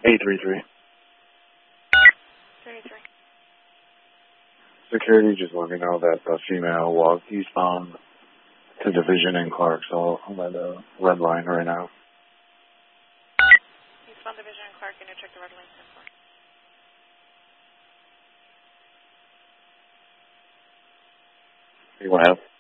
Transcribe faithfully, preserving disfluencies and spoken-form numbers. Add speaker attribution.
Speaker 1: eight three three.
Speaker 2: thirty-three.
Speaker 1: Security just let me know that the female walked eastbound to Division in Clark, so I'm at the red line right now.
Speaker 2: Eastbound Division in Clark, can you check the red line?
Speaker 1: You want help?